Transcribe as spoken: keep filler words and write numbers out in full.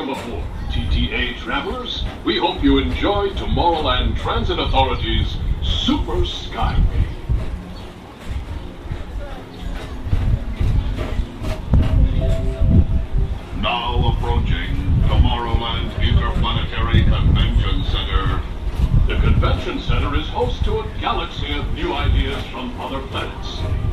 Welcome aboard, T T A travelers. We hope you enjoy Tomorrowland Transit Authority's Super Skyway. Now approaching Tomorrowland Interplanetary Convention Center. The convention center is host to a galaxy of new ideas from other planets.